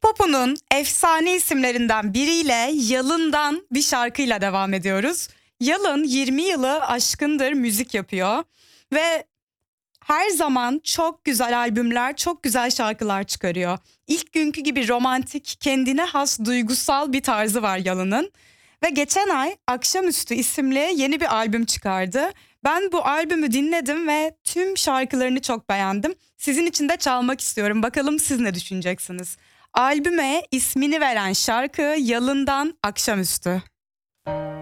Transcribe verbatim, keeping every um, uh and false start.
Popo'nun efsane isimlerinden biriyle Yalın'dan bir şarkıyla devam ediyoruz. Yalın yirmi yılı aşkındır müzik yapıyor ve her zaman çok güzel albümler, çok güzel şarkılar çıkarıyor. İlk günkü gibi romantik, kendine has duygusal bir tarzı var Yalın'ın. Ve geçen ay Akşamüstü isimli yeni bir albüm çıkardı. Ben bu albümü dinledim ve tüm şarkılarını çok beğendim. Sizin için de çalmak istiyorum. Bakalım siz ne düşüneceksiniz? Albüme ismini veren şarkı Yalın'dan Akşamüstü.